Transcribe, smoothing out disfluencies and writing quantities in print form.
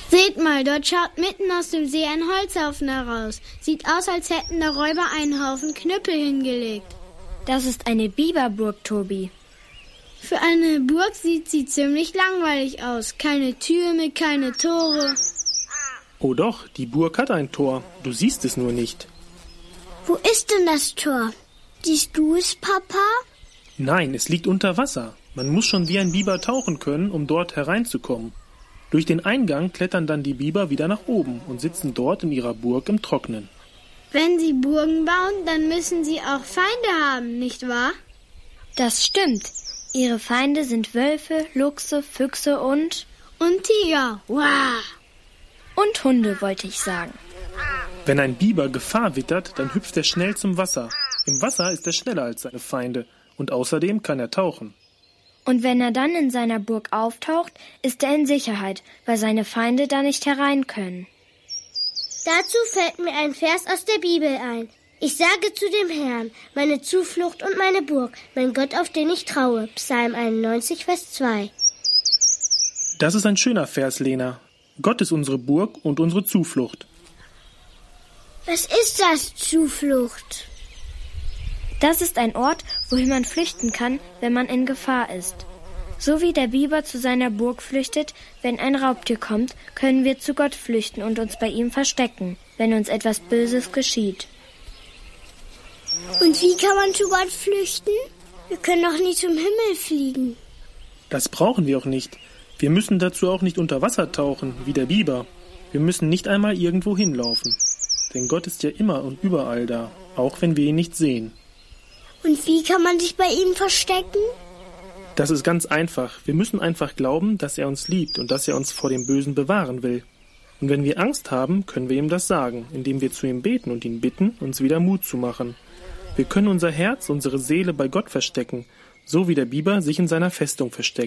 Seht mal, dort schaut mitten aus dem See ein Holzhaufen heraus. Sieht aus, als hätten da Räuber einen Haufen Knüppel hingelegt. Das ist eine Biberburg, Tobi. Für eine Burg sieht sie ziemlich langweilig aus. Keine Türme, keine Tore. Oh doch, die Burg hat ein Tor. Du siehst es nur nicht. Wo ist denn das Tor? Siehst du es, Papa? Nein, es liegt unter Wasser. Man muss schon wie ein Biber tauchen können, um dort hereinzukommen. Durch den Eingang klettern dann die Biber wieder nach oben und sitzen dort in ihrer Burg im Trocknen. Wenn sie Burgen bauen, dann müssen sie auch Feinde haben, nicht wahr? Das stimmt. Ihre Feinde sind Wölfe, Luchse, Füchse und Tiger. Wow. Und Hunde, wollte ich sagen. Wenn ein Biber Gefahr wittert, dann hüpft er schnell zum Wasser. Im Wasser ist er schneller als seine Feinde und außerdem kann er tauchen. Und wenn er dann in seiner Burg auftaucht, ist er in Sicherheit, weil seine Feinde da nicht herein können. Dazu fällt mir ein Vers aus der Bibel ein. Ich sage zu dem Herrn, meine Zuflucht und meine Burg, mein Gott, auf den ich traue. Psalm 91, Vers 2. Das ist ein schöner Vers, Lena. Gott ist unsere Burg und unsere Zuflucht. Was ist das, Zuflucht? Das ist ein Ort, wohin man flüchten kann, wenn man in Gefahr ist. So wie der Biber zu seiner Burg flüchtet, wenn ein Raubtier kommt, können wir zu Gott flüchten und uns bei ihm verstecken, wenn uns etwas Böses geschieht. Und wie kann man zu Gott flüchten? Wir können doch nie zum Himmel fliegen. Das brauchen wir auch nicht. Wir müssen dazu auch nicht unter Wasser tauchen, wie der Biber. Wir müssen nicht einmal irgendwo hinlaufen. Denn Gott ist ja immer und überall da, auch wenn wir ihn nicht sehen. Und wie kann man sich bei ihm verstecken? Das ist ganz einfach. Wir müssen einfach glauben, dass er uns liebt und dass er uns vor dem Bösen bewahren will. Und wenn wir Angst haben, können wir ihm das sagen, indem wir zu ihm beten und ihn bitten, uns wieder Mut zu machen. Wir können unser Herz, unsere Seele bei Gott verstecken, so wie der Biber sich in seiner Festung versteckt.